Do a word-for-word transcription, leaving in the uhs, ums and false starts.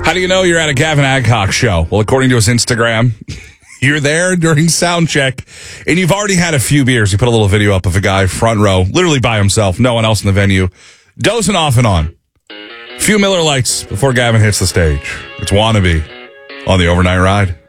How do you know you're at a Gavin Adcock show? Well, according to his Instagram, you're there during sound check, and you've already had a few beers. He put a little video up of a guy front row, literally by himself, no one else in the venue, dozing off and on. A few Miller Lights before Gavin hits the stage. It's Wannabe on the Overnight Ride.